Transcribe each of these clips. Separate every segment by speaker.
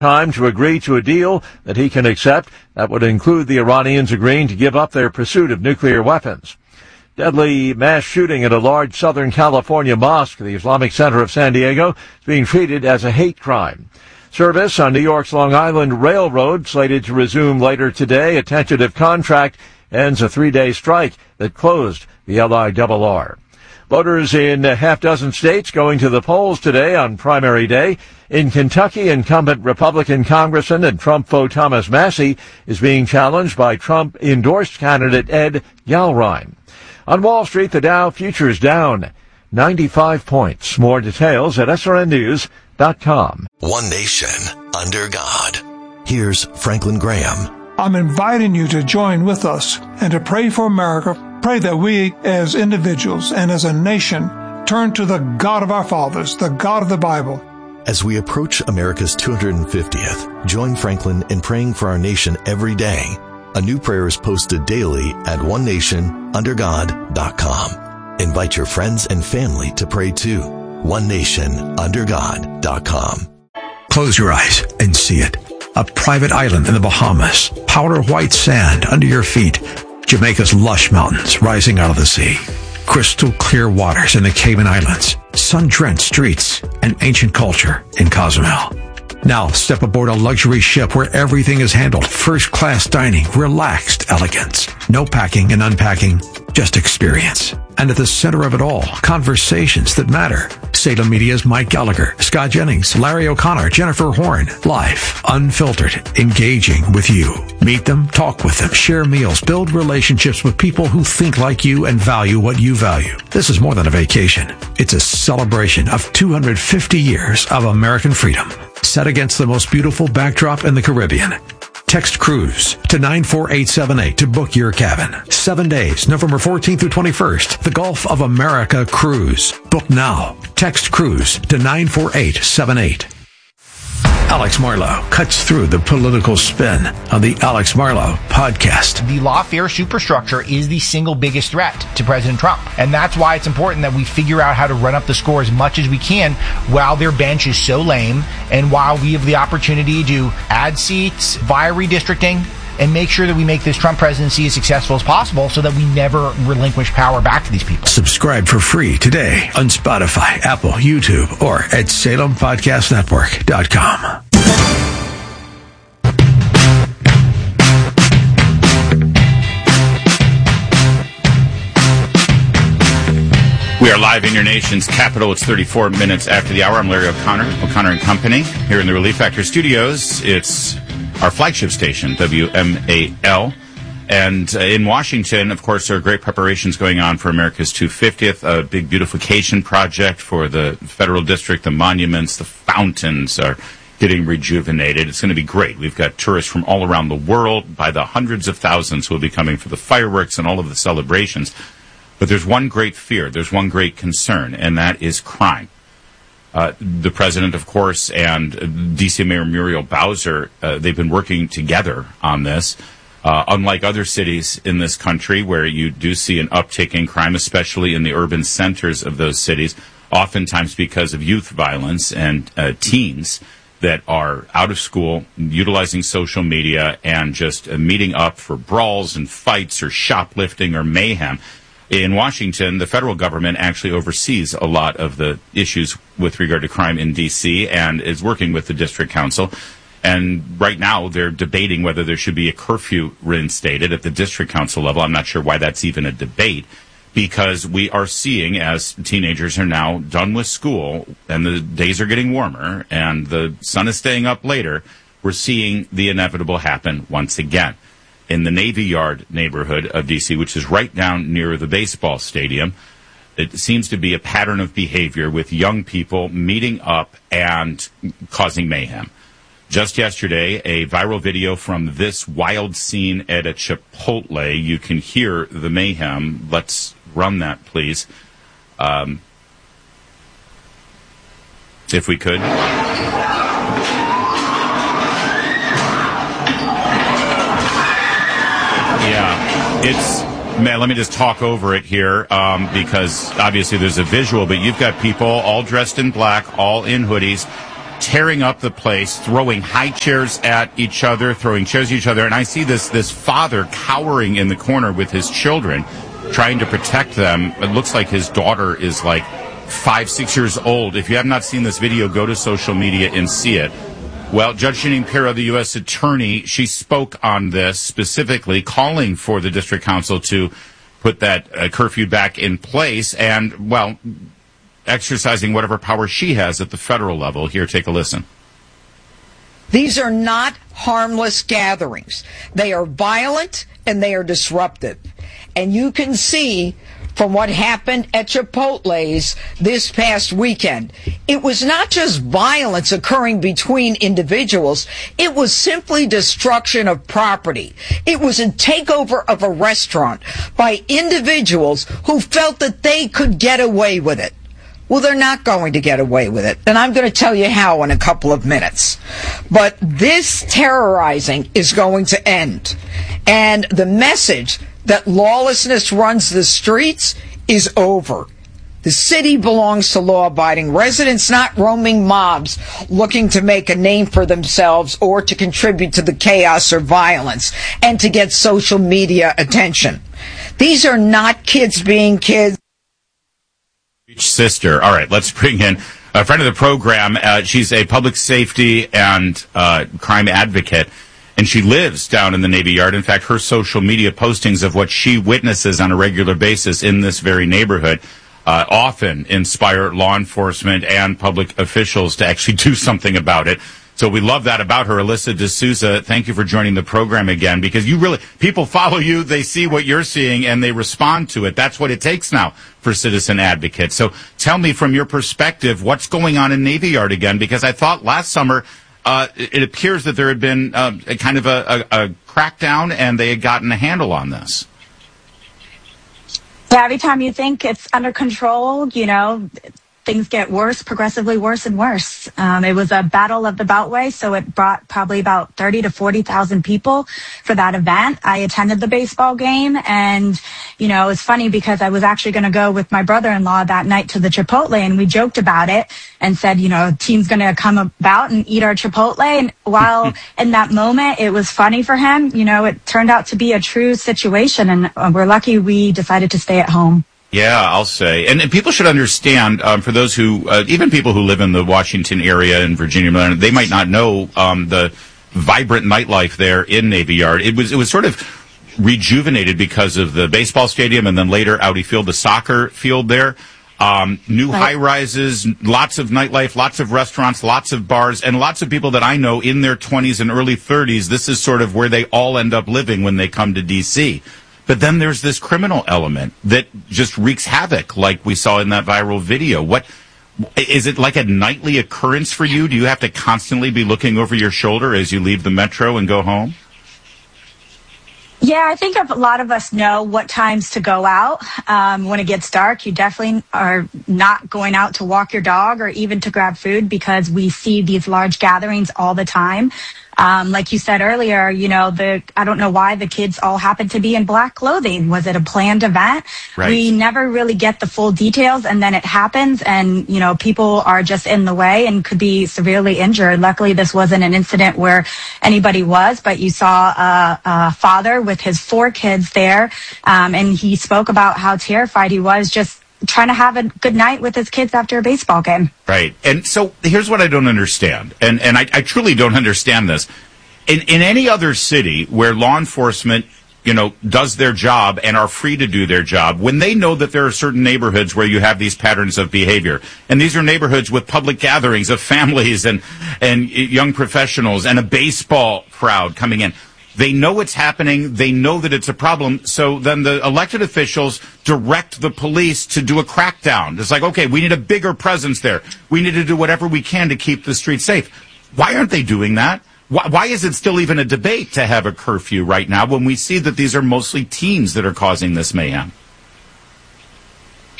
Speaker 1: time to agree to a deal that he can accept that would include the Iranians agreeing to give up their pursuit of nuclear weapons. Deadly mass shooting at a large Southern California mosque, the Islamic Center of San Diego, is being treated as a hate crime. Service on New York's Long Island Railroad slated to resume later today. A tentative contract ends a 3-day strike that closed the LIRR. Voters in a half-dozen states going to the polls today on primary day. In Kentucky, incumbent Republican Congressman and Trump foe Thomas Massie is being challenged by Trump-endorsed candidate Ed Galrine. On Wall Street, the Dow futures down 95 points. More details at srnnews.com.
Speaker 2: One nation under God. Here's Franklin Graham.
Speaker 3: I'm inviting you to join with us and to pray for America. Pray that we as individuals and as a nation turn to the God of our fathers, the God of the Bible.
Speaker 2: As we approach America's 250th, join Franklin in praying for our nation every day. A new prayer is posted daily at onenationundergod.com. Invite your friends and family to pray too. onenationundergod.com.
Speaker 4: Close your eyes and see it. A private island in the Bahamas, powder white sand under your feet, Jamaica's lush mountains rising out of the sea, crystal clear waters in the Cayman Islands, sun-drenched streets, and ancient culture in Cozumel. Now step aboard a luxury ship where everything is handled, first-class dining, relaxed elegance, no packing and unpacking, just experience. And at the center of it all, conversations that matter. Salem Media's Mike Gallagher, Scott Jennings, Larry O'Connor, Jennifer Horn. Live, unfiltered, engaging with you. Meet them, talk with them, share meals, build relationships with people who think like you and value what you value. This is more than a vacation. It's a celebration of 250 years of American freedom, set against the most beautiful backdrop in the Caribbean. Text cruise to 94878 to book your cabin. 7 days, November 14th through 21st. The Gulf of America cruise. Book now. Text cruise to 94878. Alex Marlow cuts through the political spin on the Alex Marlow podcast.
Speaker 5: The lawfare superstructure is the single biggest threat to President Trump. And that's why it's important that we figure out how to run up the score as much as we can while their bench is so lame and while we have the opportunity to add seats via redistricting and make sure that we make this Trump presidency as successful as possible so that we never relinquish power back to these people.
Speaker 4: Subscribe for free today on Spotify, Apple, YouTube, or at SalemPodcastNetwork.com.
Speaker 6: We are live in your nation's capital. It's 34 minutes after the hour. I'm Larry O'Connor and Company, here in the Relief Factor studios. It's our flagship station, WMAL. And in Washington, of course, there are great preparations going on for America's 250th, a big beautification project for the federal district. The monuments, the fountains are getting rejuvenated. It's going to be great. We've got tourists from all around the world, by the hundreds of thousands, who will be coming for the fireworks and all of the celebrations. But there's one great fear, there's one great concern, and that is crime. The president, of course, and D.C. Mayor Muriel Bowser, they've been working together on this. Unlike other cities in this country where you do see an uptick in crime, especially in the urban centers of those cities, oftentimes because of youth violence and teens that are out of school, utilizing social media, and just meeting up for brawls and fights or shoplifting or mayhem. In Washington, the federal government actually oversees a lot of the issues with regard to crime in D.C. and is working with the district council. And right now, they're debating whether there should be a curfew reinstated at the district council level. I'm not sure why that's even a debate, because we are seeing, as teenagers are now done with school and the days are getting warmer and the sun is staying up later, we're seeing the inevitable happen once again. In the Navy Yard neighborhood of D.C., which is right down near the baseball stadium, it seems to be a pattern of behavior with young people meeting up and causing mayhem. Just yesterday, a viral video from this wild scene at a Chipotle. You can hear the mayhem. Let's run that, please. If we could. Yeah, man, let me just talk over it here, because obviously there's a visual, but you've got people all dressed in black, all in hoodies, tearing up the place, throwing high chairs at each other, throwing chairs at each other. And I see this father cowering in the corner with his children, trying to protect them. It looks like his daughter is like 5, 6 years old. If you have not seen this video, go to social media and see it. Well, Judge Jeanine Pirro, the U.S. Attorney, she spoke on this specifically, calling for the district council to put that curfew back in place and, well, exercising whatever power she has at the federal level. Here, take a listen.
Speaker 7: These are not harmless gatherings. They are violent and they are disruptive. And you can see from what happened at Chipotle's this past weekend, it was not just violence occurring between individuals. It was simply destruction of property. It was a takeover of a restaurant by individuals who felt that they could get away with it. Well, they're not going to get away with it, and I'm going to tell you how in a couple of minutes. But this terrorizing is going to end, and the message that lawlessness runs the streets is over. The city belongs to law-abiding residents, not roaming mobs looking to make a name for themselves or to contribute to the chaos or violence and to get social media attention. These are not kids being kids.
Speaker 6: Sister. All right, let's bring in a friend of the program. She's a public safety and crime advocate, and she lives down in the Navy Yard. In fact, her social media postings of what she witnesses on a regular basis in this very neighborhood often inspire law enforcement and public officials to actually do something about it. So we love that about her. Alyssa D'Souza, thank you for joining the program again, because people follow you, they see what you're seeing, and they respond to it. That's what it takes now for citizen advocates. So tell me from your perspective, what's going on in Navy Yard again? Because I thought last summer it appears that there had been a kind of a crackdown and they had gotten a handle on this.
Speaker 8: Yeah, every time you think it's under control, things get worse, progressively worse and worse. It was a battle of the Beltway, so it brought probably about 30 to 40,000 people for that event. I attended the baseball game, and, it's funny because I was actually going to go with my brother-in-law that night to the Chipotle, and we joked about it and said, team's going to come about and eat our Chipotle. And while in that moment it was funny for him, it turned out to be a true situation, and we're lucky we decided to stay at home.
Speaker 6: Yeah, I'll say. And people should understand, for those who, even people who live in the Washington area and Virginia, Maryland, they might not know the vibrant nightlife there in Navy Yard. It was sort of rejuvenated because of the baseball stadium and then later Audi Field, the soccer field there. New high-rises, lots of nightlife, lots of restaurants, lots of bars, and lots of people that I know in their 20s and early 30s. This is sort of where they all end up living when they come to D.C., but then there's this criminal element that just wreaks havoc, like we saw in that viral video. What is it, like a nightly occurrence for you? Do you have to constantly be looking over your shoulder as you leave the metro and go home?
Speaker 8: Yeah, I think a lot of us know what times to go out. When it gets dark, you definitely are not going out to walk your dog or even to grab food, because we see these large gatherings all the time. Like you said earlier, I don't know why the kids all happen to be in black clothing. Was it a planned event?
Speaker 6: Right.
Speaker 8: We never really get the full details, and then it happens, and, people are just in the way and could be severely injured. Luckily, this wasn't an incident where anybody was, but you saw a father with his 4 kids there, and he spoke about how terrified he was just trying to have a good night with his kids after a baseball game.
Speaker 6: Right. And so here's what I don't understand, and I truly don't understand this. In any other city where law enforcement, does their job and are free to do their job, when they know that there are certain neighborhoods where you have these patterns of behavior, and these are neighborhoods with public gatherings of families and young professionals and a baseball crowd coming in, they know it's happening. They know that it's a problem. So then the elected officials direct the police to do a crackdown. It's like, okay, we need a bigger presence there. We need to do whatever we can to keep the streets safe. Why aren't they doing that? Why is it still even a debate to have a curfew right now when we see that these are mostly teens that are causing this mayhem?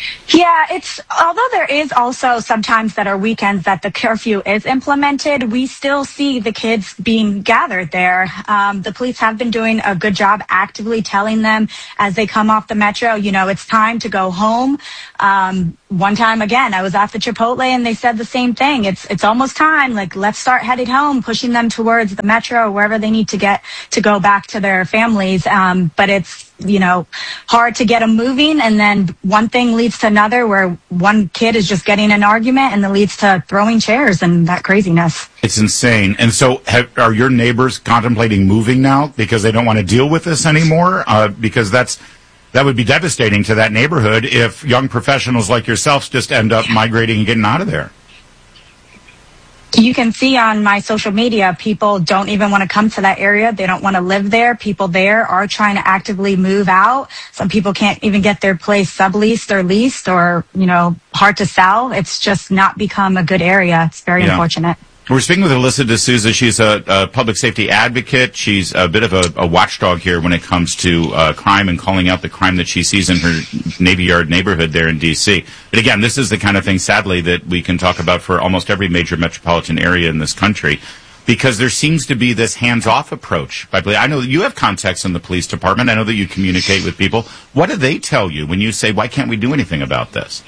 Speaker 8: Yeah, although there is also sometimes that are weekends that the curfew is implemented, we still see the kids being gathered there. The police have been doing a good job actively telling them as they come off the metro, it's time to go home. One time again, I was at the Chipotle and they said the same thing. It's almost time. Like, let's start heading home, pushing them towards the metro, wherever they need to get to go back to their families. But it's, hard to get them moving. And then one thing leads to another where one kid is just getting an argument and it leads to throwing chairs and that craziness.
Speaker 6: It's insane. And so are your neighbors contemplating moving now because they don't want to deal with this anymore? Because that would be devastating to that neighborhood if young professionals like yourselves just end up migrating and getting out of there.
Speaker 8: You can see on my social media, people don't even want to come to that area. They don't want to live there. People there are trying to actively move out. Some people can't even get their place subleased or leased or, hard to sell. It's just not become a good area. It's very unfortunate.
Speaker 6: We're speaking with Alyssa D'Souza. She's a public safety advocate. She's a bit of a watchdog here when it comes to crime and calling out the crime that she sees in her Navy Yard neighborhood there in D.C. But again, this is the kind of thing, sadly, that we can talk about for almost every major metropolitan area in this country, because there seems to be this hands-off approach. I know that you have contacts in the police department. I know that you communicate with people. What do they tell you when you say, why can't we do anything about this?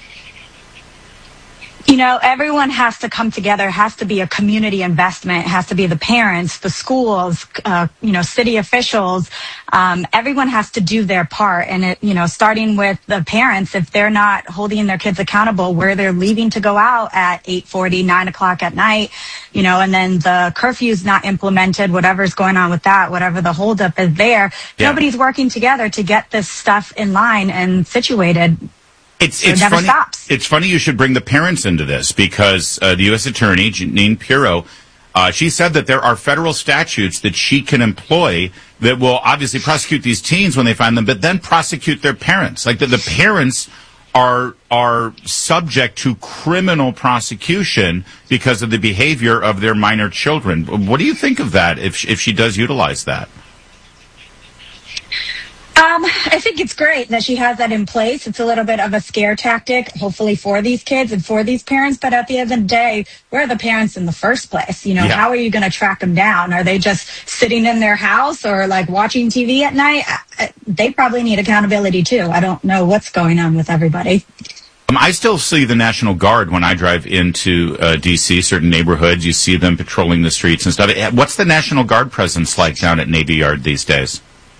Speaker 8: Everyone has to come together. It has to be a community investment. It has to be the parents, the schools, city officials. Everyone has to do their part. And starting with the parents, if they're not holding their kids accountable where they're leaving to go out at 8:40, 9 o'clock at night, and then the curfew's not implemented, whatever's going on with that, whatever the holdup is there, nobody's working together to get this stuff in line and situated.
Speaker 6: It's
Speaker 8: never
Speaker 6: funny.
Speaker 8: Stops.
Speaker 6: It's funny you should bring the parents into this because the U.S. Attorney, Jeanine Pirro, she said that there are federal statutes that she can employ that will obviously prosecute these teens when they find them, but then prosecute their parents. Like the parents are subject to criminal prosecution because of the behavior of their minor children. What do you think of that if she does utilize that?
Speaker 8: I think it's great that she has that in place. It's a little bit of a scare tactic, hopefully for these kids and for these parents. But at the end of the day, where are the parents in the first place? How are you going to track them down? Are they just sitting in their house or watching TV at night? They probably need accountability too. I don't know what's going on with everybody.
Speaker 6: I still see the National Guard when I drive into D.C., certain neighborhoods. You see them patrolling the streets and stuff. What's the National Guard presence like down at Navy Yard these days?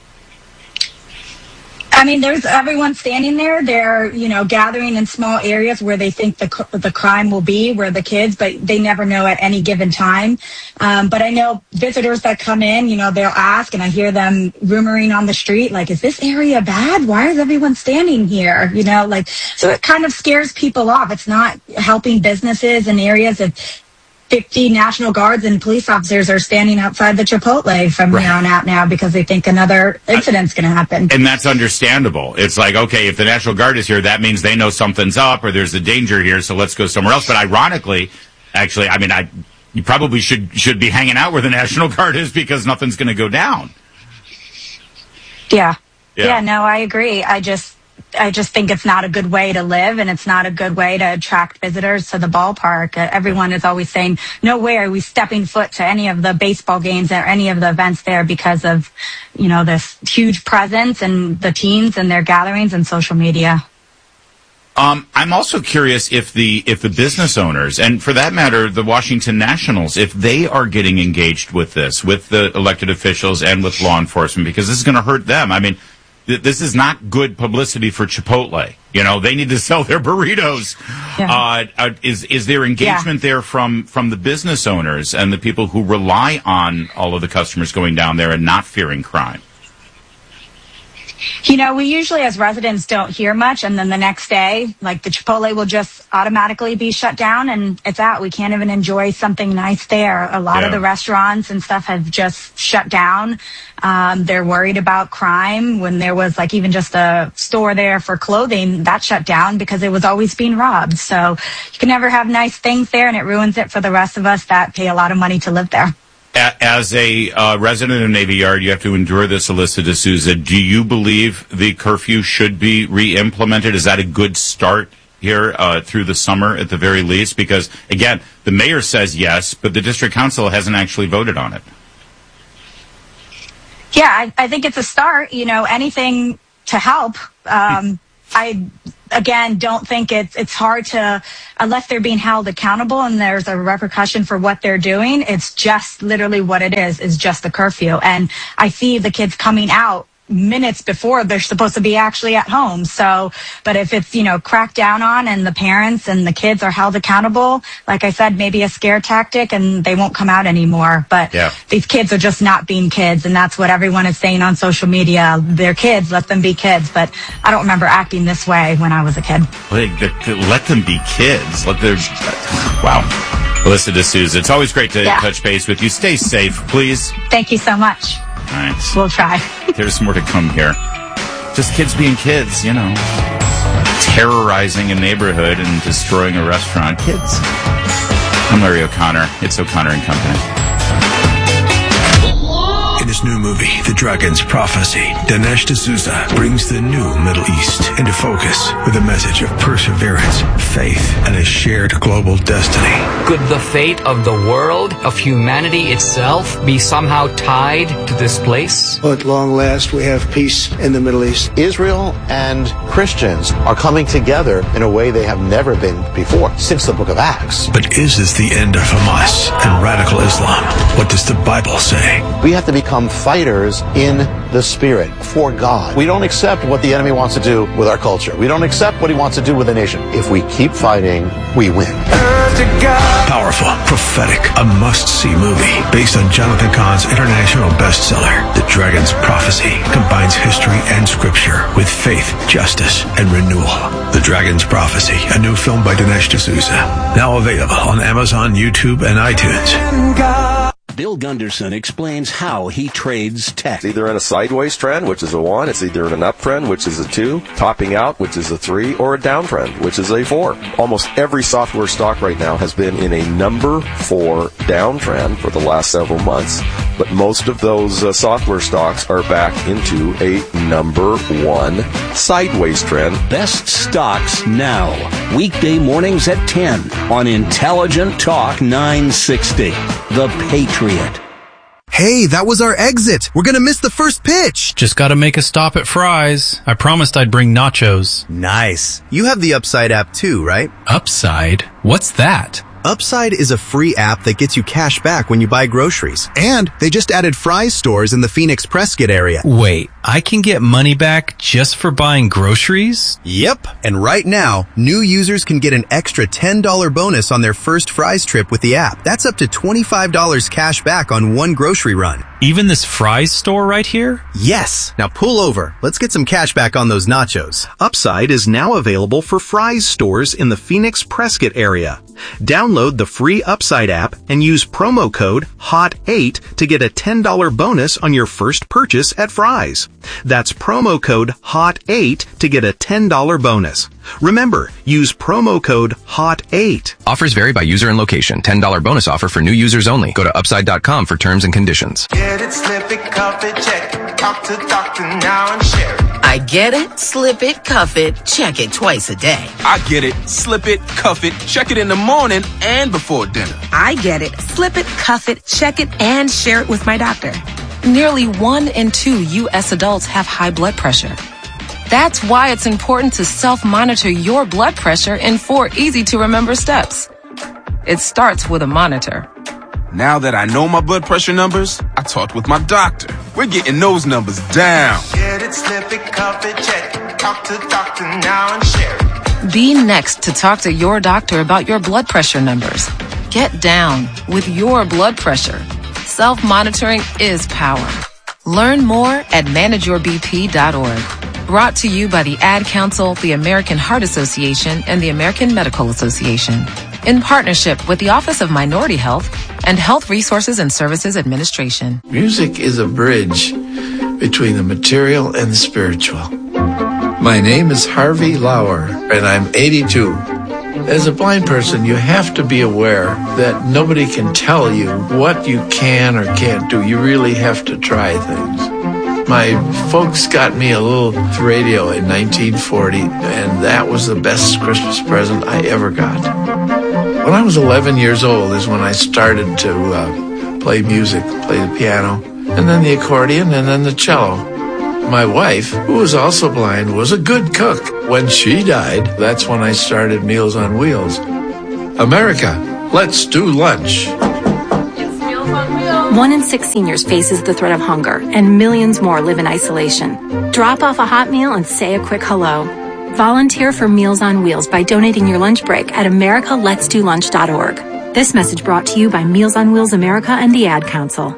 Speaker 8: I mean, there's everyone standing there. They're, gathering in small areas where they think the crime will be, where the kids, but they never know at any given time. But I know visitors that come in, they'll ask, and I hear them rumoring on the street, is this area bad? Why is everyone standing here? So it kind of scares people off. It's not helping businesses in areas of 50 National Guards and police officers are standing outside the Chipotle from here on out now because they think another incident's going to happen.
Speaker 6: And that's understandable. It's like, okay, if the National Guard is here, that means they know something's up or there's a danger here, so let's go somewhere else. But ironically, actually, you probably should be hanging out where the National Guard is because nothing's going to go down.
Speaker 8: Yeah, no, I agree. I just think it's not a good way to live, and it's not a good way to attract visitors to the ballpark. Everyone is always saying, no way are we stepping foot to any of the baseball games or any of the events there because of, this huge presence and the teens and their gatherings and social media.
Speaker 6: I'm also curious if the business owners, and for that matter, the Washington Nationals, if they are getting engaged with this, with the elected officials and with law enforcement, because this is going to hurt them. I mean, this is not good publicity for Chipotle. They need to sell their burritos. Yeah. Is there engagement there from the business owners and the people who rely on all of the customers going down there and not fearing crime?
Speaker 8: We usually as residents don't hear much, and then the next day, the Chipotle will just automatically be shut down and it's out. We can't even enjoy something nice there. A lot of the restaurants and stuff have just shut down. They're worried about crime. When there was even just a store there for clothing, that shut down because it was always being robbed. So you can never have nice things there, and it ruins it for the rest of us that pay a lot of money to live there.
Speaker 6: As a resident of Navy Yard, you have to endure this, Alyssa D'Souza. Do you believe the curfew should be re-implemented? Is that a good start here through the summer at the very least? Because, again, the mayor says yes, but the district council hasn't actually voted on it.
Speaker 8: Yeah, I think it's a start. Anything to help. I, again, don't think it's hard to, unless they're being held accountable and there's a repercussion for what they're doing. It's just literally what it is just the curfew. And I see the kids coming out minutes before they're supposed to be actually at home. So, but if it's, cracked down on and the parents and the kids are held accountable, like I said, maybe a scare tactic and they won't come out anymore. But these kids are just not being kids. And that's what everyone is saying on social media. They're kids, let them be kids. But I don't remember acting this way when I was a kid.
Speaker 6: Let them be kids. Wow. Alyssa D'Souza, it's always great to touch base with you. Stay safe, please.
Speaker 8: Thank you so much.
Speaker 6: All right.
Speaker 8: We'll try.
Speaker 6: There's more to come here. Just kids being kids, terrorizing a neighborhood and destroying a restaurant. Kids. I'm Larry O'Connor. It's O'Connor and Company.
Speaker 4: In his new movie, The Dragon's Prophecy, Dinesh D'Souza brings the new Middle East into focus with a message of perseverance, faith, and a shared global destiny.
Speaker 9: Could the fate of the world, of humanity itself, be somehow tied to this place?
Speaker 10: Well, at long last, we have peace in the Middle East.
Speaker 11: Israel and Christians are coming together in a way they have never been before since the book of Acts.
Speaker 4: But is this the end of Hamas and radical Islam? What does the Bible say?
Speaker 11: We have to become fighters in the spirit for God. We don't accept what the enemy wants to do with our culture. We don't accept what he wants to do with the nation. If we keep fighting, we win.
Speaker 4: Powerful, prophetic, a must-see movie based on Jonathan Cahn's international bestseller, The Dragon's Prophecy, combines history and scripture with faith, justice, and renewal. The Dragon's Prophecy, a new film by Dinesh D'Souza, now available on Amazon, YouTube, and iTunes.
Speaker 12: Bill Gunderson explains how he trades tech.
Speaker 13: It's either in a sideways trend, which is a 1. It's either in an uptrend, which is a 2. Topping out, which is a 3. Or a downtrend, which is a 4. Almost every software stock right now has been in a number 4 downtrend for the last several months. But most of those software stocks are back into a number 1 sideways trend.
Speaker 12: Best stocks now. Weekday mornings at 10 on Intelligent Talk 960. The Patriot.
Speaker 14: Hey, that was our exit. We're gonna miss the first pitch.
Speaker 15: Just gotta make a stop at Fry's. I promised I'd bring nachos.
Speaker 14: Nice. You have the Upside app too, right?
Speaker 15: Upside? What's that?
Speaker 14: Upside is a free app that gets you cash back when you buy groceries. And they just added Fry's stores in the Phoenix Prescott area.
Speaker 15: Wait, I can get money back just for buying groceries?
Speaker 14: Yep. And right now, new users can get an extra $10 bonus on their first Fry's trip with the app. That's up to $25 cash back on one grocery run.
Speaker 15: Even this Fry's store right here?
Speaker 14: Yes. Now pull over. Let's get some cash back on those nachos. Upside is now available for Fry's stores in the Phoenix Prescott area. Download the free Upside app and use promo code HOT8 to get a $10 bonus on your first purchase at Fry's. That's promo code HOT8 to get a $10 bonus. Remember, use promo code HOT8.
Speaker 16: Offers vary by user and location. $10 bonus offer for new users only. Go to Upside.com for terms and conditions.
Speaker 17: Get it, slip it, cuff it, check it. Talk to doctor now and share it.
Speaker 18: I get it, slip it, cuff it, check it twice a day.
Speaker 19: I get it, slip it, cuff it, check it in the morning and before dinner.
Speaker 20: I get it, slip it, cuff it, check it, and share it with my doctor. Nearly 1 in 2 U.S. adults have high blood pressure. That's why it's important to self-monitor your blood pressure in 4 easy-to-remember steps. It starts with a monitor.
Speaker 19: Now that I know my blood pressure numbers, I talked with my doctor. We're getting those numbers down.
Speaker 17: Get it, slip it, cuff it, check it. Talk to doctor now and share it.
Speaker 20: Be next to talk to your doctor about your blood pressure numbers. Get down with your blood pressure. Self-monitoring is power. Learn more at manageyourbp.org. Brought to you by the Ad Council, the American Heart Association, and the American Medical Association. In partnership with the Office of Minority Health and Health Resources and Services Administration.
Speaker 21: Music is a bridge between the material and the spiritual. My name is Harvey Lauer, and I'm 82. As a blind person, you have to be aware that nobody can tell you what you can or can't do. You really have to try things. My folks got me a little radio in 1940, and that was the best Christmas present I ever got. When I was 11 years old is when I started to play music, play the piano, and then the accordion, and then the cello. My wife, who was also blind, was a good cook. When she died, that's when I started Meals on Wheels. America, let's do lunch.
Speaker 1: 1 in 6 seniors faces the threat of hunger, and millions more live in isolation. Drop off a hot meal and say a quick hello. Volunteer for Meals on Wheels by donating your lunch break at americaletsdolunch.org. This message brought to you by Meals on Wheels America and the Ad Council.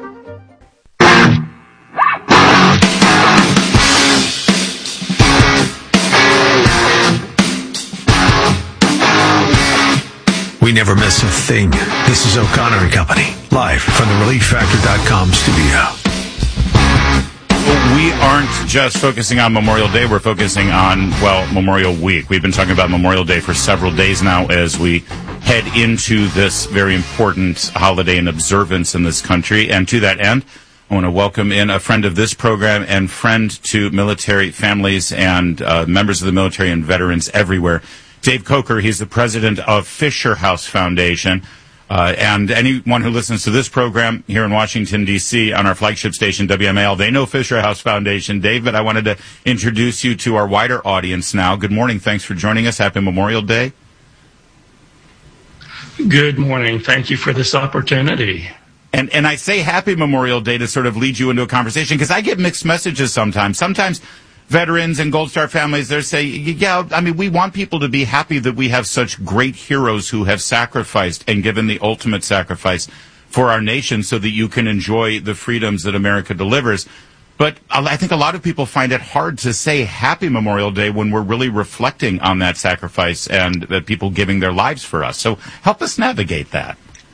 Speaker 4: We never miss a thing. This is O'Connor and Company, live from the ReliefFactor.com studio.
Speaker 6: We aren't just focusing on Memorial Day. We're focusing on, Memorial Week. We've been talking about Memorial Day for several days now as we head into this very important holiday and observance in this country. And to that end, I want to welcome in a friend of this program and friend to military families and members of the military and veterans everywhere, Dave Coker. He's the president of Fisher House Foundation. And anyone who listens to this program here in Washington, D.C., on our flagship station, WMAL, they know Fisher House Foundation. Dave, but I wanted to introduce you to our wider audience now. Good morning. Thanks for joining us. Happy Memorial Day.
Speaker 22: Good morning. Thank you for this opportunity.
Speaker 6: And I say Happy Memorial Day to sort of lead you into a conversation, because I get mixed messages sometimes. Sometimes veterans and Gold Star families, they say, we want people to be happy that we have such great heroes who have sacrificed and given the ultimate sacrifice for our nation so that you can enjoy the freedoms that America delivers. But I think a lot of people find it hard to say Happy Memorial Day when we're really reflecting on that sacrifice and the people giving their lives for us. So help us navigate that.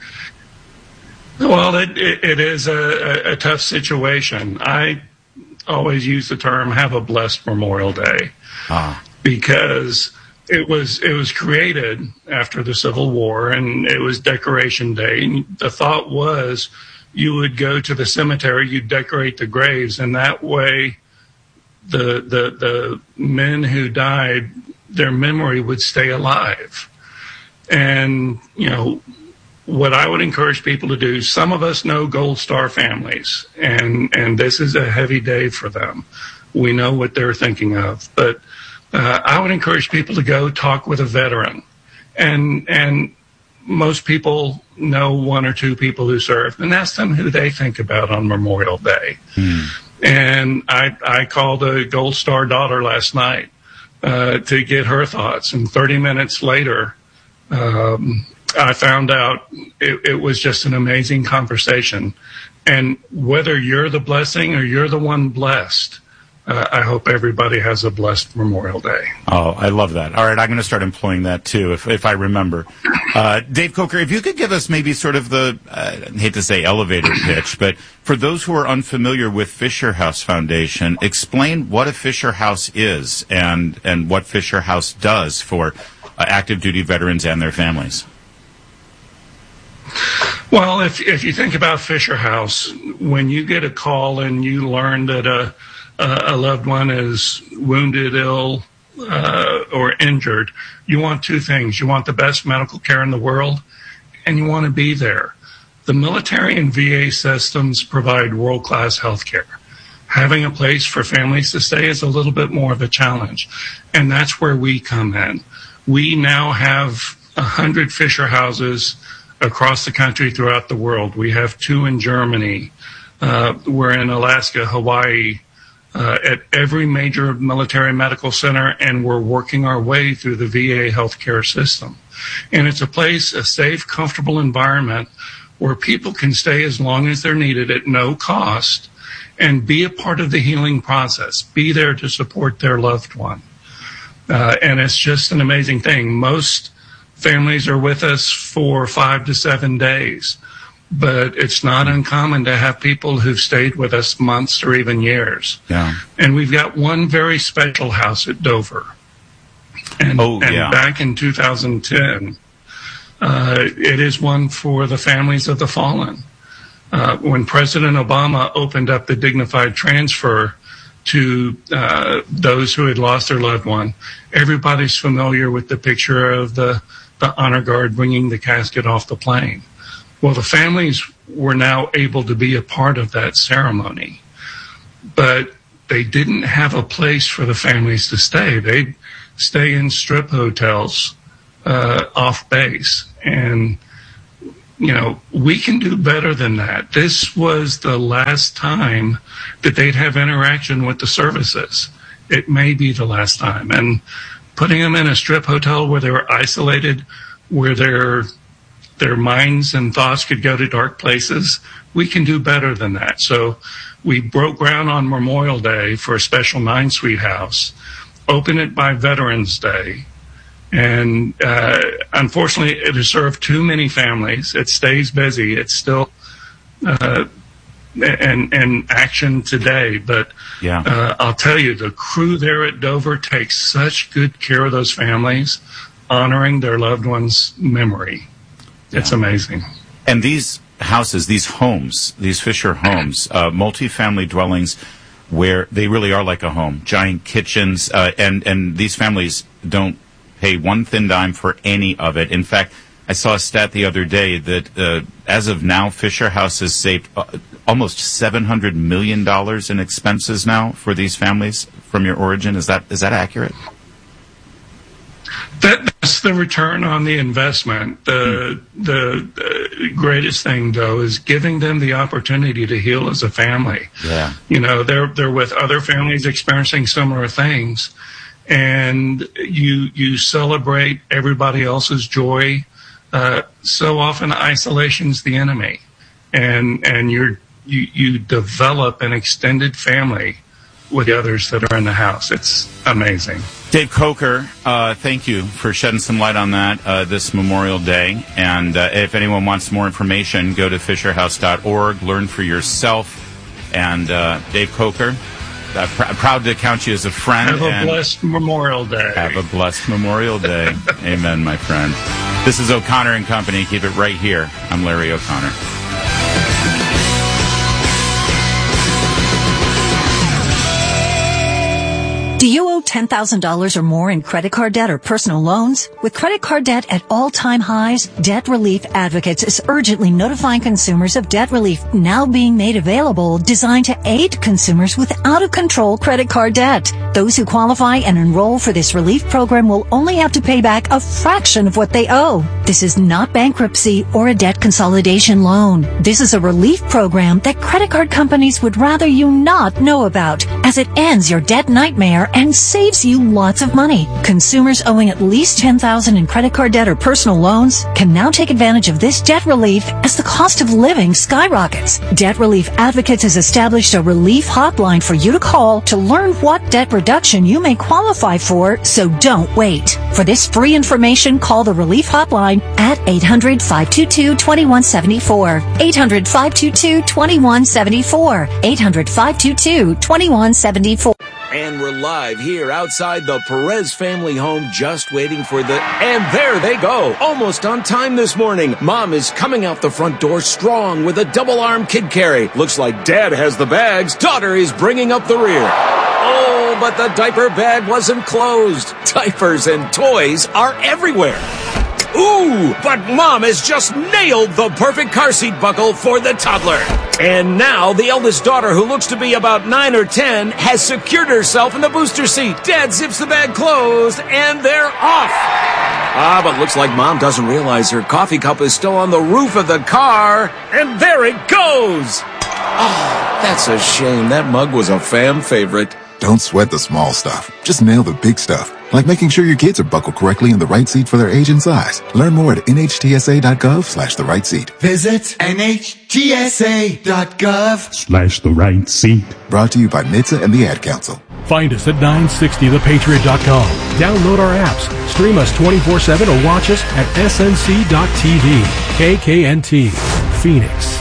Speaker 22: Well, it is a tough situation. I always use the term "have a blessed Memorial Day" because it was created after the Civil War, and it was Decoration Day. And the thought was you would go to the cemetery, you'd decorate the graves, and that way the men who died, their memory would stay alive. And what I would encourage people to do, some of us know Gold Star families, and this is a heavy day for them. We know what they're thinking of. But I would encourage people to go talk with a veteran. And most people know 1 or 2 people who served, and ask them who they think about on Memorial Day. And I called a Gold Star daughter last night to get her thoughts, and 30 minutes later, I found out it was just an amazing conversation. And whether you're the blessing or you're the one blessed, I hope everybody has a blessed Memorial Day. Oh,
Speaker 6: I love that. All right, I'm going to start employing that, too, if I remember. Dave Coker, if you could give us maybe sort of the, I hate to say elevator pitch, but for those who are unfamiliar with Fisher House Foundation, explain what a Fisher House is and what Fisher House does for active duty veterans and their families.
Speaker 22: Well, if you think about Fisher House, when you get a call and you learn that a loved one is wounded, ill, or injured, you want 2 things. You want the best medical care in the world, and you want to be there. The military and VA systems provide world-class health care. Having a place for families to stay is a little bit more of a challenge, and that's where we come in. We now have 100 Fisher Houses across the country, throughout the world. We have 2 in Germany. We're in Alaska, Hawaii, at every major military medical center, and we're working our way through the VA healthcare system. And it's a place, a safe, comfortable environment where people can stay as long as they're needed at no cost and be a part of the healing process, be there to support their loved one. And it's just an amazing thing. Most families are with us for 5 to 7 days, but it's not uncommon to have people who've stayed with us months or even years.
Speaker 6: Yeah.
Speaker 22: And we've got one very special house at Dover. And back in 2010, it is one for the families of the fallen. When President Obama opened up the dignified transfer to those who had lost their loved one, everybody's familiar with the picture of the honor guard bringing the casket off the plane. Well, the families were now able to be a part of that ceremony, but they didn't have a place for the families to stay. They'd stay in strip hotels off base. And, you know, we can do better than that. This was the last time that they'd have interaction with the services. It may be the last time. And putting them in a strip hotel where they were isolated, where their minds and thoughts could go to dark places, we can do better than that. So we broke ground on Memorial Day for a special 9-suite house, opened it by Veterans Day, and unfortunately it has served too many families. It stays busy. It's still in action today. But I'll tell you, the crew there at Dover takes such good care of those families, honoring their loved one's memory. It's amazing.
Speaker 6: And these houses, these homes, these Fisher homes, multifamily dwellings where they really are like a home, giant kitchens, and these families don't pay one thin dime for any of it. In fact, I saw a stat the other day that as of now, Fisher House has saved almost $700 million in expenses now for these families from your origin. Is that accurate?
Speaker 22: That's the return on the investment. The greatest thing, though, is giving them the opportunity to heal as a family.
Speaker 6: Yeah.
Speaker 22: You know, they're with other families experiencing similar things, and you celebrate everybody else's joy. So often, isolation's the enemy, and you develop an extended family with the others that are in the house. It's amazing.
Speaker 6: Dave Coker, thank you for shedding some light on that this Memorial Day. And if anyone wants more information, go to fisherhouse.org, learn for yourself. And Dave Coker, proud to count you as a friend.
Speaker 22: Have a blessed Memorial Day.
Speaker 6: Have a blessed Memorial Day. Amen, my friend. This is O'Connor and Company. Keep it right here. I'm Larry O'Connor.
Speaker 2: Do you owe $10,000 or more in credit card debt or personal loans? With credit card debt at all-time highs, Debt Relief Advocates is urgently notifying consumers of debt relief now being made available, designed to aid consumers with out-of-control credit card debt. Those who qualify and enroll for this relief program will only have to pay back a fraction of what they owe. This is not bankruptcy or a debt consolidation loan. This is a relief program that credit card companies would rather you not know about, as it ends your debt nightmare and saves you lots of money. Consumers owing at least $10,000 in credit card debt or personal loans can now take advantage of this debt relief as the cost of living skyrockets. Debt Relief Advocates has established a relief hotline for you to call to learn what debt reduction you may qualify for, so don't wait. For this free information, call the relief hotline at 800-522-2174. 800-522-2174. 800-522-2174.
Speaker 12: And we're live here outside the Perez family home, just waiting for and there they go. Almost on time this morning. Mom is coming out the front door strong with a double-arm kid carry. Looks like Dad has the bags. Daughter is bringing up the rear. Oh, but the diaper bag wasn't closed. Diapers and toys are everywhere. Ooh, but Mom has just nailed the perfect car seat buckle for the toddler. And now the eldest daughter, who looks to be about 9 or 10, has secured herself in the booster seat. Dad zips the bag closed, and they're off. But looks like Mom doesn't realize her coffee cup is still on the roof of the car. And there it goes. Oh, that's a shame. That mug was a fam favorite.
Speaker 3: Don't sweat the small stuff. Just nail the big stuff. Like making sure your kids are buckled correctly in the right seat for their age and size. Learn more at nhtsa.gov/the right seat.
Speaker 23: Visit nhtsa.gov/
Speaker 3: the right seat. Brought to you by NHTSA and the Ad Council.
Speaker 24: Find us at 960thepatriot.com. Download our apps, stream us 24/7, or watch us at snc.tv. KKNT, Phoenix.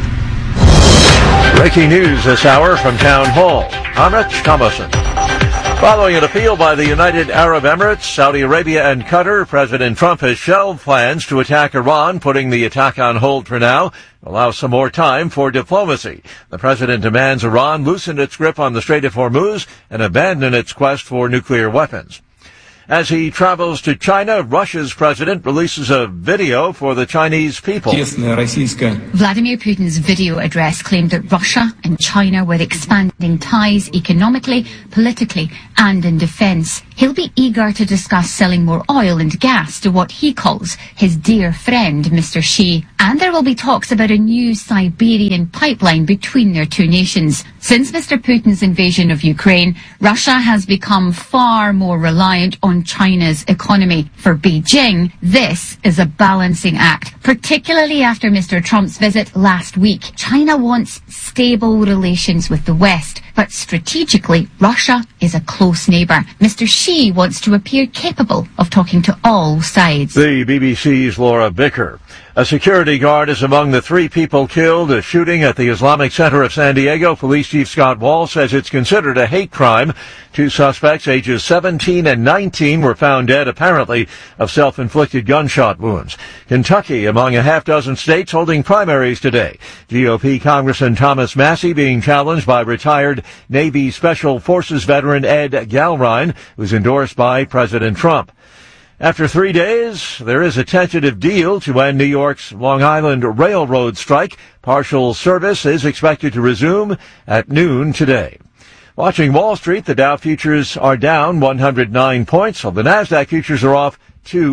Speaker 25: Breaking news this hour from Town Hall. I'm Rich Thomason.
Speaker 5: Following an appeal by the United Arab Emirates, Saudi Arabia, and Qatar, President Trump has shelved plans to attack Iran, putting the attack on hold for now, allow some more time for diplomacy. The president demands Iran loosen its grip on the Strait of Hormuz and abandon its quest for nuclear weapons. As he travels to China, Russia's president releases a video for the Chinese people.
Speaker 7: Vladimir Putin's video address claimed that Russia and China were expanding ties economically, politically, and in defense. He'll be eager to discuss selling more oil and gas to what he calls his dear friend, Mr. Xi. And there will be talks about a new Siberian pipeline between their two nations. Since Mr. Putin's invasion of Ukraine, Russia has become far more reliant on China's economy. For Beijing, this is a balancing act, particularly after Mr. Trump's visit last week. China wants stable relations with the West, but strategically, Russia is a close neighbour. Mr. Xi wants to appear capable of talking to all sides.
Speaker 5: The BBC's Laura Bicker. A security guard is among the 3 people killed. A shooting at the Islamic Center of San Diego. Police Chief Scott Wall says it's considered a hate crime. 2 suspects, ages 17 and 19, were found dead, apparently of self-inflicted gunshot wounds. Kentucky, among a half-dozen states holding primaries today. GOP Congressman Thomas Massie being challenged by retired Navy Special Forces veteran Ed Galrine, who's endorsed by President Trump. After 3 days, there is a tentative deal to end New York's Long Island Railroad strike. Partial service is expected to resume at noon today. Watching Wall Street, the Dow futures are down 109 points, while the NASDAQ futures are off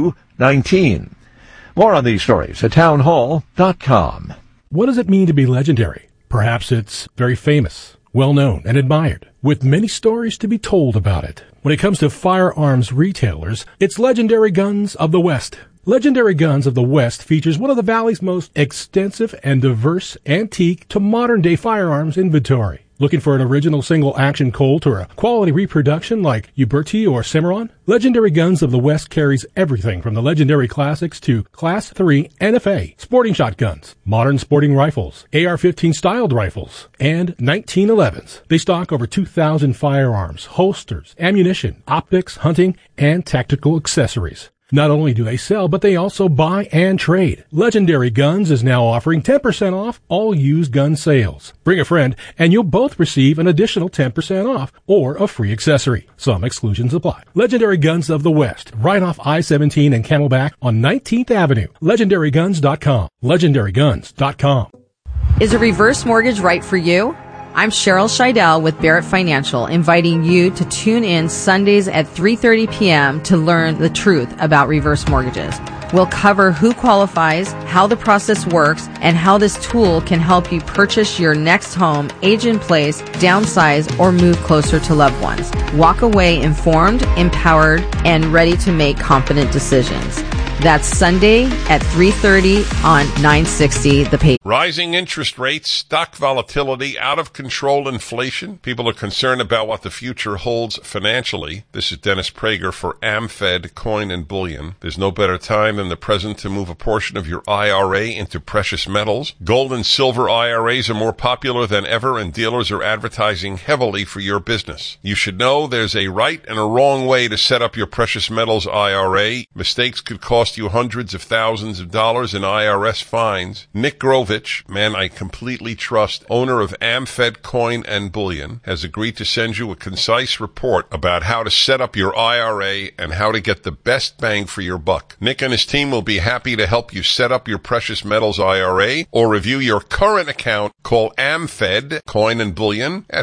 Speaker 5: 219. More on these stories at townhall.com.
Speaker 24: What does it mean to be legendary? Perhaps it's very famous, well-known, and admired, with many stories to be told about it. When it comes to firearms retailers, it's Legendary Guns of the West. Legendary Guns of the West features one of the Valley's most extensive and diverse antique to modern-day firearms inventory. Looking for an original single-action Colt or a quality reproduction like Uberti or Cimarron? Legendary Guns of the West carries everything from the legendary classics to Class 3 NFA, sporting shotguns, modern sporting rifles, AR-15 styled rifles, and 1911s. They stock over 2,000 firearms, holsters, ammunition, optics, hunting, and tactical accessories. Not only do they sell, but they also buy and trade. Legendary Guns is now offering 10% off all used gun sales. Bring a friend, and you'll both receive an additional 10% off or a free accessory. Some exclusions apply. Legendary Guns of the West, right off I-17 and Camelback on 19th Avenue. LegendaryGuns.com. LegendaryGuns.com.
Speaker 8: Is a reverse mortgage right for you? I'm Cheryl Scheidel with Barrett Financial, inviting you to tune in Sundays at 3:30 p.m. to learn the truth about reverse mortgages. We'll cover who qualifies, how the process works, and how this tool can help you purchase your next home, age in place, downsize, or move closer to loved ones. Walk away informed, empowered, and ready to make confident decisions. That's Sunday at 3:30 on 960 The Patriot.
Speaker 23: Rising interest rates, stock volatility, out of control inflation. People are concerned about what the future holds financially. This is Dennis Prager for AmFed Coin and Bullion. There's no better time than the present to move a portion of your IRA into precious metals. Gold and silver IRAs are more popular than ever, and dealers are advertising heavily for your business. You should know there's a right and a wrong way to set up your precious metals IRA. Mistakes could cost you hundreds of thousands of dollars in IRS fines. Nick Grovich, man I completely trust, owner of AmFed Coin and Bullion, has agreed to send you a concise report about how to set up your IRA and how to get the best bang for your buck. Nick and his team will be happy to help you set up your precious metals IRA or review your current account. Call AmFed Coin and Bullion at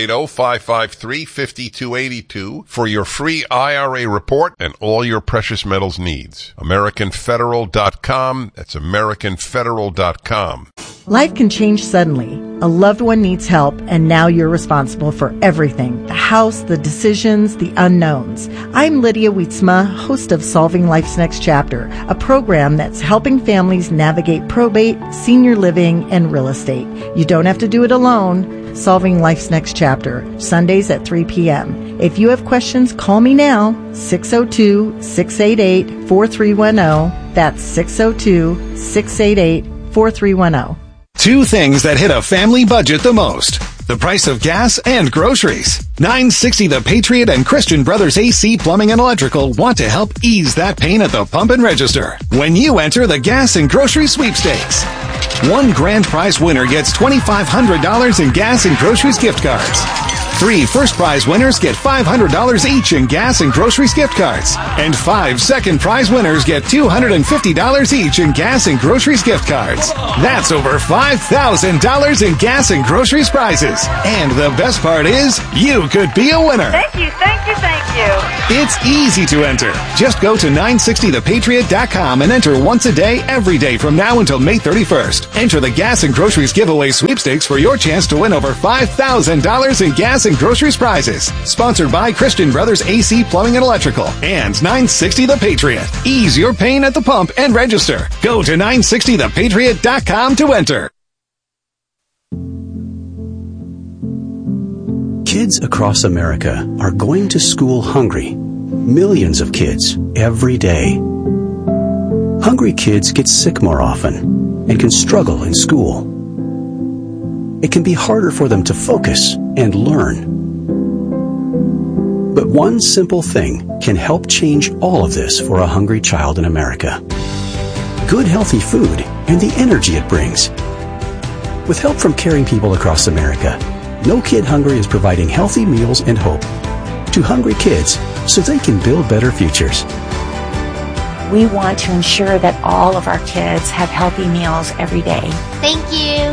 Speaker 23: 480-553-5282 for your free IRA report and all your precious metals needs. AmericanFederal.com. That's AmericanFederal.com.
Speaker 25: Life can change suddenly. A loved one needs help, and now you're responsible for everything. The house, the decisions, the unknowns. I'm Lydia Wietzma, host of Solving Life's Next Chapter, a program that's helping families navigate probate, senior living, and real estate. You don't have to do it alone. Solving Life's Next Chapter, Sundays at 3 p.m. If you have questions, call me now, 602-688-4310. That's 602-688-4310.
Speaker 26: 2 things that hit a family budget the most.
Speaker 9: the price of gas and groceries. 960 The Patriot and Christian Brothers AC Plumbing and Electrical want to help ease that pain at the pump and register when you enter the gas and grocery sweepstakes. One grand prize winner gets $2,500 in gas and groceries gift cards. 3 first prize winners get $500 each in gas and groceries gift cards. And 5 second prize winners get $250 each in gas and groceries gift cards. That's over $5,000 in gas and groceries prizes. And the best part is, you could be a winner.
Speaker 10: Thank you, thank you, thank you.
Speaker 9: It's easy to enter. Just go to 960thepatriot.com and enter once a day, every day from now until May 31st. Enter the gas and groceries giveaway sweepstakes for your chance to win over $5,000 in gas and groceries prizes. Sponsored by Christian Brothers AC Plumbing and Electrical and 960 The Patriot. Ease your pain at the pump and register. Go to 960thepatriot.com to enter.
Speaker 11: Kids across America are going to school hungry. Millions of kids every day. Hungry kids get sick more often and can struggle in school. It can be harder for them to focus and learn. But one simple thing can help change all of this for a hungry child in America. Good healthy food and the energy it brings. With help from caring people across America, No Kid Hungry is providing healthy meals and hope to hungry kids so they can build better futures.
Speaker 13: We want to ensure that all of our kids have healthy meals every day.
Speaker 15: Thank you.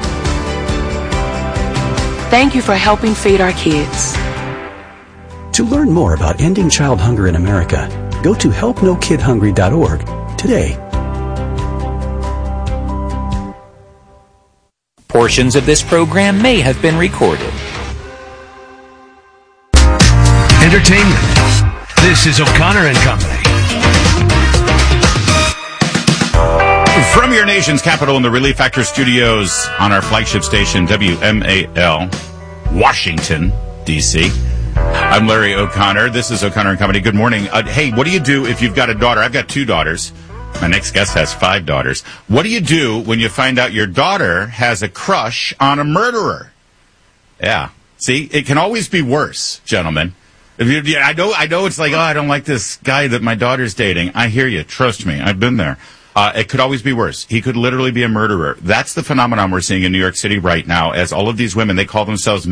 Speaker 20: Thank you for helping feed our kids.
Speaker 11: To learn more about ending child hunger in America, go to helpnokidhungry.org today.
Speaker 26: Portions of this program may have been recorded.
Speaker 4: Entertainment. This is O'Connor and Company.
Speaker 6: From your nation's capital in the Relief Factor studios on our flagship station, WMAL, Washington, D.C., I'm Larry O'Connor. This is O'Connor and Company. Good morning. Hey, what do you do if you've got a daughter? I've got 2 daughters. My next guest has 5 daughters. What do you do when you find out your daughter has a crush on a murderer? Yeah. See, it can always be worse, gentlemen. I know it's like, oh, I don't like this guy that my daughter's dating. I hear you. Trust me. I've been there. It could always be worse. He could literally be a murderer. That's the phenomenon we're seeing in New York City right now, as all of these women, they call themselves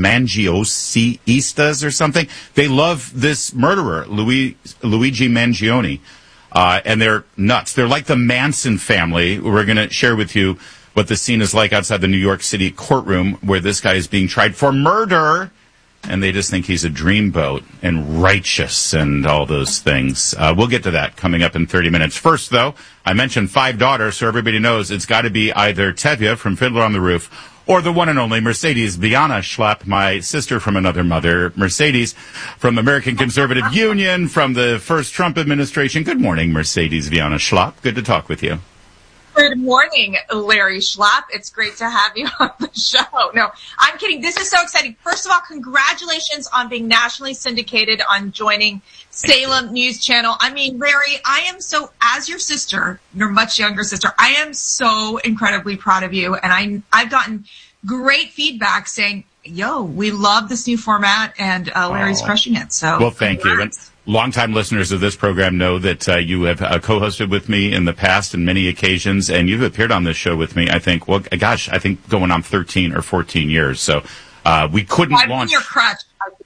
Speaker 6: Mangioistas or something. They love this murderer, Luigi Mangione, and they're nuts. They're like the Manson family. We're going to share with you what the scene is like outside the New York City courtroom where this guy is being tried for murder. And they just think he's a dreamboat and righteous and all those things. We'll get to that coming up in 30 minutes. First, though, I mentioned 5 daughters, so everybody knows it's got to be either Tevye from Fiddler on the Roof or the one and only Mercedes Viana Schlapp, my sister from another mother. Mercedes from the American Conservative Union, from the first Trump administration. Good morning, Mercedes Viana Schlapp. Good to talk with you.
Speaker 27: Good morning, Larry Schlapp. It's great to have you on the show. No, I'm kidding. This is so exciting. First of all, congratulations on being nationally syndicated, on joining Salem News Channel. I mean, Larry, I am so, as your sister, your much younger sister, I am so incredibly proud of you. And I've gotten great feedback saying, yo, we love this new format, and Larry's crushing it. So,
Speaker 6: well, thank you. And longtime listeners of this program know that you have co-hosted with me in the past on many occasions, and you've appeared on this show with me, I think, well, gosh, I think going on 13 or 14 years. So we couldn't launch.
Speaker 27: I've been your crutch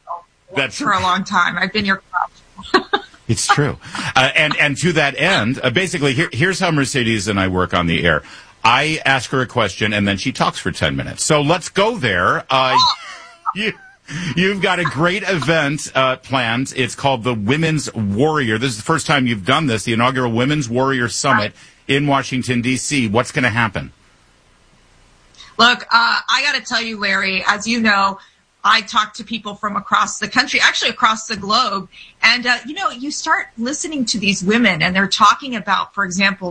Speaker 27: for a long time. I've been your crutch.
Speaker 6: It's true. And to that end, basically, here's how Mercedes and I work on the air. I ask her a question, and then she talks for 10 minutes. So let's go there. You've got a great event planned. It's called the Women's Warrior. This is the first time you've done this, the inaugural Women's Warrior Summit in Washington, D.C. What's going to happen?
Speaker 27: Look, I got to tell you, Larry, as you know, I talk to people from across the country, actually across the globe. And, you start listening to these women, and they're talking about, for example, like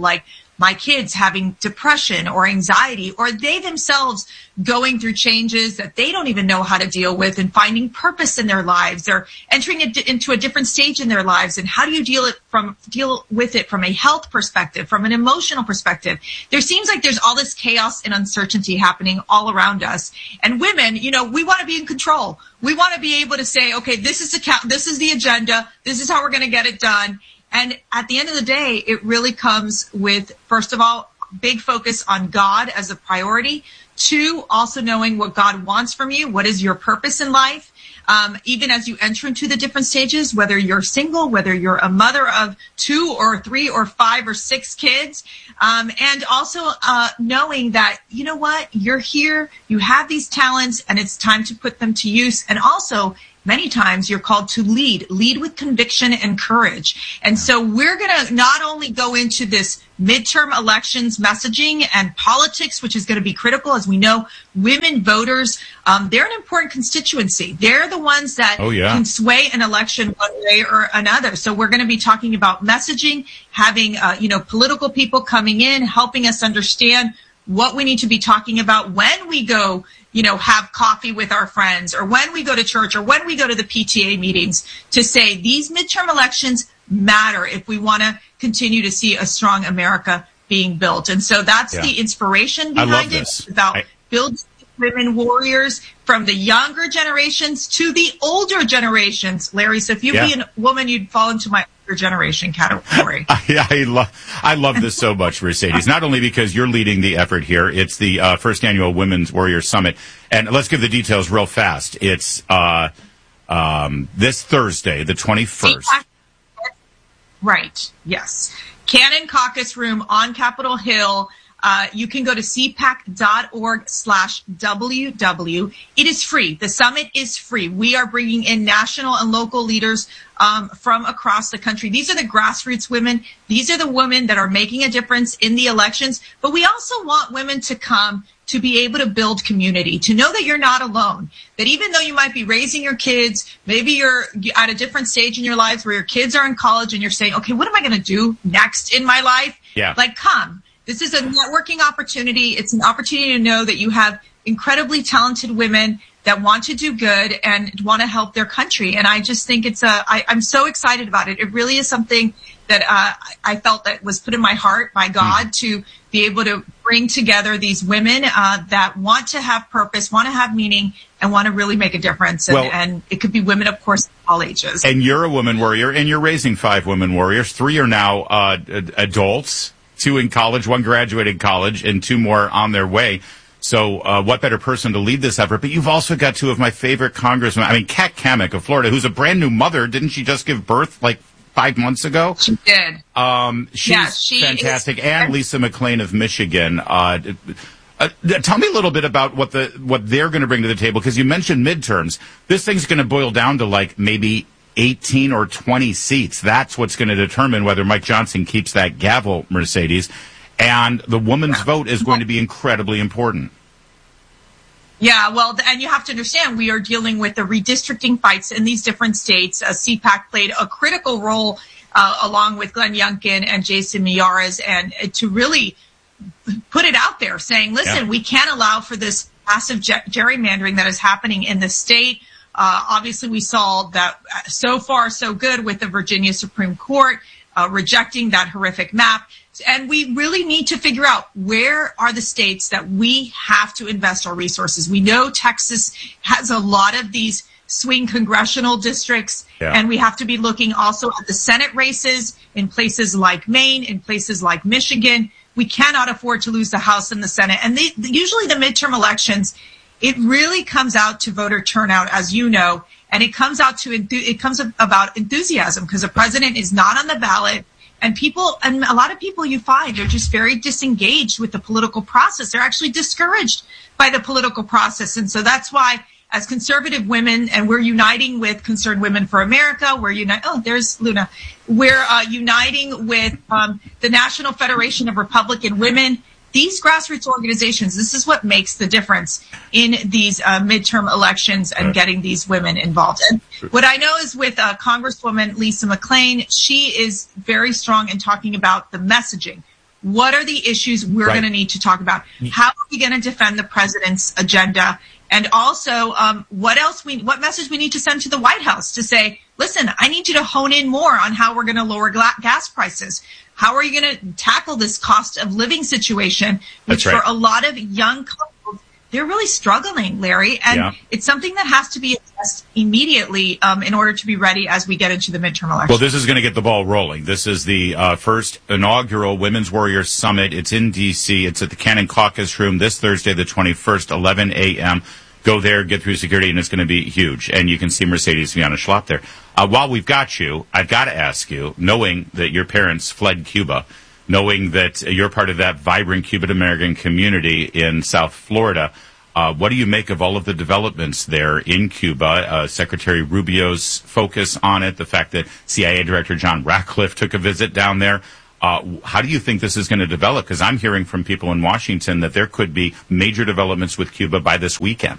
Speaker 27: my kids having depression or anxiety, or they themselves going through changes that they don't even know how to deal with and finding purpose in their lives, or entering into a different stage in their lives. And how do you deal with it from a health perspective, from an emotional perspective? There seems like there's all this chaos and uncertainty happening all around us. And women, we want to be in control. We want to be able to say, okay, this is the agenda. This is how we're going to get it done. And at the end of the day, it really comes with, first of all, big focus on God as a priority. 2, also knowing what God wants from you. What is your purpose in life? Even as you enter into the different stages, whether you're single, whether you're a mother of 2 or 3 or 5 or 6 kids. And also knowing that, you know what, you're here, you have these talents, and it's time to put them to use. And also, many times you're called to lead with conviction and courage. And so we're going to not only go into this midterm elections messaging and politics, which is going to be critical. As we know, women voters, they're an important constituency. They're the ones that can sway an election one way or another. So we're going to be talking about messaging, having, political people coming in, helping us understand what we need to be talking about when we go, have coffee with our friends, or when we go to church, or when we go to the PTA meetings, to say these midterm elections matter if we want to continue to see a strong America being built. And so that's the inspiration behind it. It's about building women warriors from the younger generations to the older generations, Larry. So if you'd be a woman, you'd fall into my older generation category.
Speaker 6: I love this so much, Mercedes. Not only because you're leading the effort here, it's the first annual Women's Warrior Summit. And let's give the details real fast. It's this Thursday, the 21st.
Speaker 27: Right. Yes. Cannon Caucus Room on Capitol Hill. You can go to cpac.org/WW. It is free. The summit is free. We are bringing in national and local leaders from across the country. These are the grassroots women. These are the women that are making a difference in the elections. But we also want women to come to be able to build community, to know that you're not alone, that even though you might be raising your kids, maybe you're at a different stage in your lives where your kids are in college and you're saying, okay, what am I going to do next in my life?
Speaker 6: Yeah.
Speaker 27: Like, come. This is a networking opportunity. It's an opportunity to know that you have incredibly talented women that want to do good and want to help their country. And I just think I'm so excited about it. It really is something that I felt that was put in my heart by God to be able to bring together these women that want to have purpose, want to have meaning, and want to really make a difference. And it could be women, of course, of all ages.
Speaker 6: And you're a woman warrior, and you're raising 5 women warriors. 3 are now adults, 2 in college, 1 graduated college, and 2 more on their way. So what better person to lead this effort? But you've also got 2 of my favorite congressmen. I mean, Kat Cammack of Florida, who's a brand new mother. Didn't she just give birth like 5 months ago?
Speaker 27: She did.
Speaker 6: She's fantastic. And Lisa McClain of Michigan. Tell me a little bit about what they're going to bring to the table, because you mentioned midterms. This thing's going to boil down to like maybe 18 or 20 seats. That's what's going to determine whether Mike Johnson keeps that gavel, Mercedes. And the woman's vote is going to be incredibly important.
Speaker 27: Yeah, well, and you have to understand, we are dealing with the redistricting fights in these different states. CPAC played a critical role along with Glenn Youngkin and Jason Miyares, and to really put it out there saying, listen, we can't allow for this massive gerrymandering that is happening in the state. Obviously, we saw that so far so good with the Virginia Supreme Court rejecting that horrific map. And we really need to figure out where are the states that we have to invest our resources. We know Texas has a lot of these swing congressional districts, and we have to be looking also at the Senate races in places like Maine, in places like Michigan. We cannot afford to lose the House and the Senate. And usually the midterm elections, it really comes out to voter turnout, as you know, and it comes out to about enthusiasm, because the president is not on the ballot. And a lot of people you find are just very disengaged with the political process. They're actually discouraged by the political process. And so that's why, as conservative women, and we're uniting with Concerned Women for America, there's Luna. We're uniting with the National Federation of Republican Women. These grassroots organizations, this is what makes the difference in these midterm elections and getting these women involved. And what I know is with Congresswoman Lisa McClain, she is very strong in talking about the messaging. what are the issues we're going to need to talk about? How are we going to defend the president's agenda? And also, what message we need to send to the White House to say, listen, I need you to hone in more on how we're going to lower gas prices. How are you going to tackle this cost of living situation, which for a lot of young couples, they're really struggling, Larry. And it's something that has to be addressed immediately in order to be ready as we get into the midterm election.
Speaker 6: Well, this is going to get the ball rolling. This is the first inaugural Women's Warrior Summit. It's in D.C. It's at the Cannon Caucus Room this Thursday, the 21st, 11 a.m. Go there, get through security, and it's going to be huge. And you can see Mercedes Viana Schlapp there. While we've got you, I've got to ask you, knowing that your parents fled Cuba, knowing that you're part of that vibrant Cuban-American community in South Florida, what do you make of all of the developments there in Cuba? Secretary Rubio's focus on it, the fact that CIA Director John Ratcliffe took a visit down there. How do you think this is going to develop? Because I'm hearing from people in Washington that there could be major developments with Cuba by this weekend.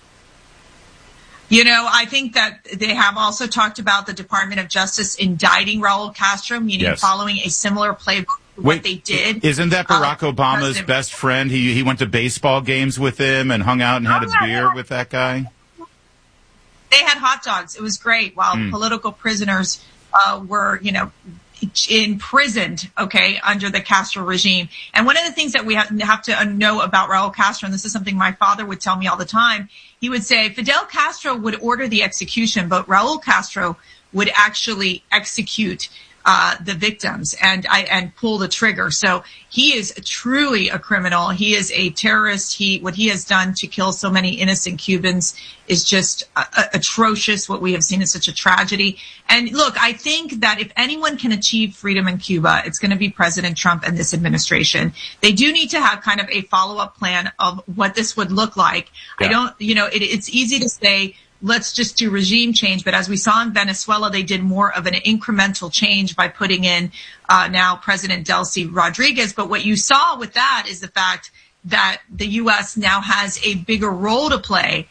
Speaker 27: You know, I think that they have also talked about the Department of Justice indicting Raul Castro, meaning following a similar playbook to what they did.
Speaker 6: Isn't that Barack Obama's best friend? He went to baseball games with him and hung out and had a beer with that guy?
Speaker 27: They had hot dogs. It was great while political prisoners were, imprisoned, under the Castro regime. And one of the things that we have to know about Raul Castro, and this is something my father would tell me all the time, he would say Fidel Castro would order the execution, but Raul Castro would actually execute the victims and pull the trigger. So he is truly a criminal. He is a terrorist. What he has done to kill so many innocent Cubans is just atrocious. What we have seen is such a tragedy. And look, I think that if anyone can achieve freedom in Cuba, it's going to be President Trump and this administration. They do need to have kind of a follow-up plan of what this would look like. Yeah. It's easy to say, let's just do regime change. But as we saw in Venezuela, they did more of an incremental change by putting in now President Delcy Rodriguez. But what you saw with that is the fact that the U.S. now has a bigger role to play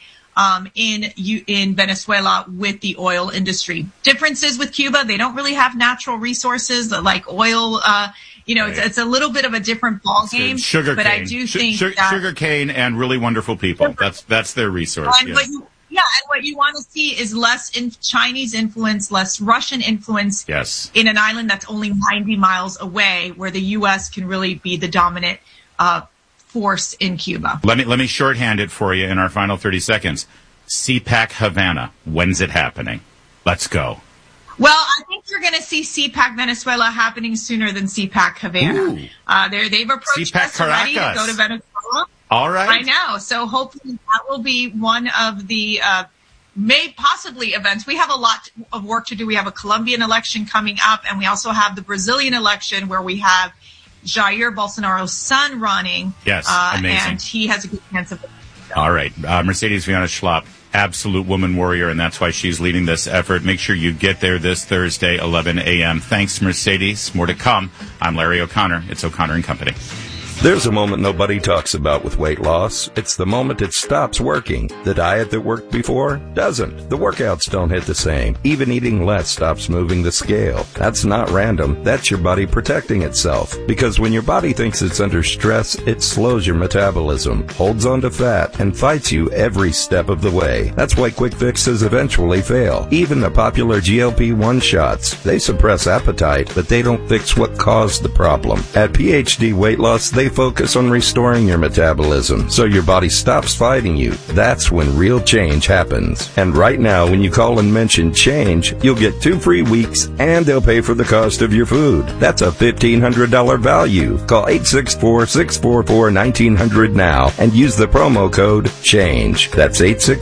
Speaker 27: in Venezuela with the oil industry. Differences with Cuba, they don't really have natural resources like oil. It's a little bit of a different ballgame.
Speaker 6: Sugar
Speaker 27: but
Speaker 6: cane.
Speaker 27: I do think
Speaker 6: sugar cane and really wonderful people. That's their resource.
Speaker 27: And what you want to see is less Chinese influence, less Russian influence in an island that's only 90 miles away, where the U.S. can really be the dominant force in Cuba.
Speaker 6: Let me shorthand it for you in our final 30 seconds. CPAC Havana. When's it happening? Let's go.
Speaker 27: Well, I think you're going to see CPAC Venezuela happening sooner than CPAC Havana. They've approached
Speaker 6: CPAC
Speaker 27: us already to go to Venezuela.
Speaker 6: All right.
Speaker 27: I know. So hopefully that will be one of the possibly events. We have a lot of work to do. We have a Colombian election coming up, and we also have the Brazilian election where we have Jair Bolsonaro's son running.
Speaker 6: Yes, amazing.
Speaker 27: And he has a good chance of winning.
Speaker 6: All right. Mercedes Viana Schlapp, absolute woman warrior, and that's why she's leading this effort. Make sure you get there this Thursday, 11 a.m. Thanks, Mercedes. More to come. I'm Larry O'Connor. It's O'Connor & Company.
Speaker 10: There's a moment nobody talks about with weight loss. It's the moment it stops working. The diet that worked before doesn't. The workouts don't hit the same. Even eating less stops moving the scale. That's not random. That's your body protecting itself. Because when your body thinks it's under stress, it slows your metabolism, holds on to fat, and fights you every step of the way. That's why quick fixes eventually fail. Even the popular GLP-1 shots. They suppress appetite, but they don't fix what caused the problem. At PhD Weight Loss, they focus on restoring your metabolism so your body stops fighting you. That's when real change happens. And right now, when you call and mention change, you'll get 2 free weeks and they'll pay for the cost of your food. That's a $1,500 value. Call 864-644-1900 now and use the promo code CHANGE. That's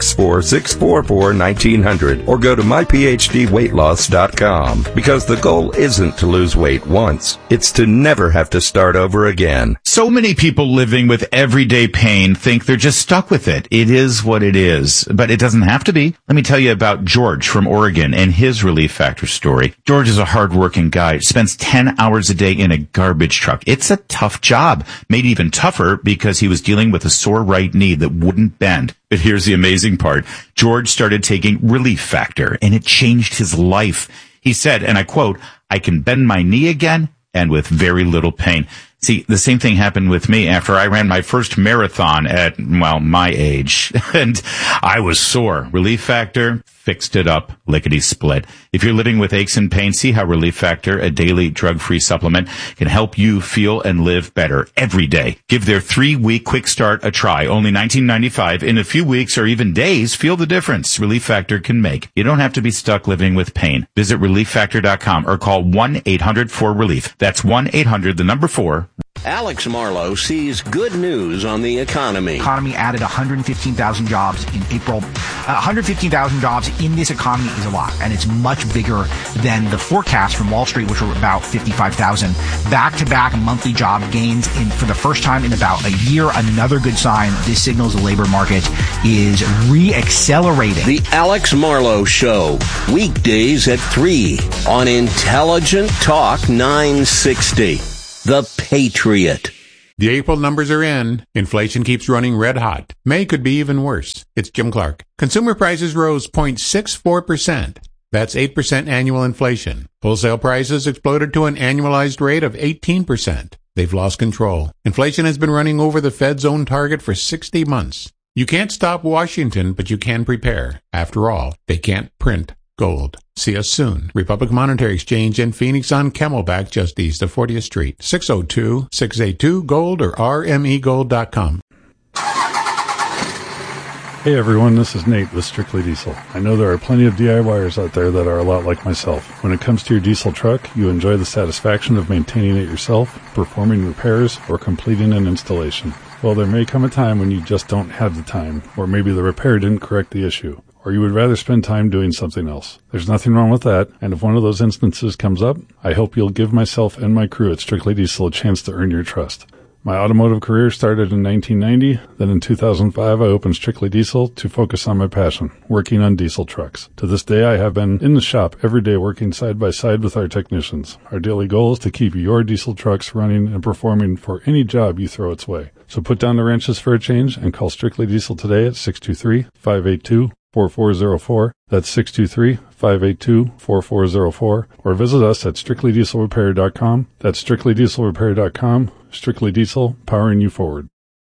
Speaker 10: 864-644-1900 or go to myphdweightloss.com, because the goal isn't to lose weight once. It's to never have to start over again.
Speaker 6: So many people living with everyday pain think they're just stuck with it. It is what it is, but it doesn't have to be. Let me tell you about George from Oregon and his Relief Factor story. George is a hardworking guy, spends 10 hours a day in a garbage truck. It's a tough job, made even tougher because he was dealing with a sore right knee that wouldn't bend. But here's the amazing part. George started taking Relief Factor, and it changed his life. He said, and I quote, "I can bend my knee again and with very little pain." See, the same thing happened with me after I ran my first marathon at, well, my age, and I was sore. Relief Factor fixed it up, lickety-split. If you're living with aches and pains, see how Relief Factor, a daily drug-free supplement, can help you feel and live better every day. Give their 3-week quick start a try, only $19.95. In a few weeks or even days, feel the difference Relief Factor can make. You don't have to be stuck living with pain. Visit ReliefFactor.com or call 1-800-4RELIEF. That's 1-800-4.
Speaker 14: Alex Marlowe sees good news on the economy.
Speaker 15: Economy added 115,000 jobs in April. 115,000 jobs in this economy is a lot, and it's much bigger than the forecast from Wall Street, which were about 55,000. Back-to-back monthly job gains for the first time in about a year. Another good sign. This signals the labor market is re-accelerating.
Speaker 14: The Alex Marlowe Show, weekdays at 3 on Intelligent Talk 960. The Patriot.
Speaker 16: The April numbers are in. Inflation keeps running red hot. May could be even worse. It's Jim Clark. Consumer prices rose 0.64%. That's 8% annual inflation. Wholesale prices exploded to an annualized rate of 18%. They've lost control. Inflation has been running over the Fed's own target for 60 months. You can't stop Washington, but you can prepare. After all, they can't print gold. See us soon. Republic Monetary Exchange in Phoenix on Camelback, just east of 40th Street. 602-682-GOLD or rmegold.com.
Speaker 17: Hey everyone, this is Nate with Strictly Diesel. I know there are plenty of DIYers out there that are a lot like myself. When it comes to your diesel truck, you enjoy the satisfaction of maintaining it yourself, performing repairs, or completing an installation. Well, there may come a time when you just don't have the time, or maybe the repair didn't correct the issue, or you would rather spend time doing something else. There's nothing wrong with that, and if one of those instances comes up, I hope you'll give myself and my crew at Strictly Diesel a chance to earn your trust. My automotive career started in 1990, then in 2005 I opened Strictly Diesel to focus on my passion, working on diesel trucks. To this day I have been in the shop every day working side by side with our technicians. Our daily goal is to keep your diesel trucks running and performing for any job you throw its way. So put down the wrenches for a change and call Strictly Diesel today at 623-582-4404. That's 623-582-4404. Or visit us at strictlydieselrepair.com. That's strictlydieselrepair.com. Strictly Diesel, powering you forward.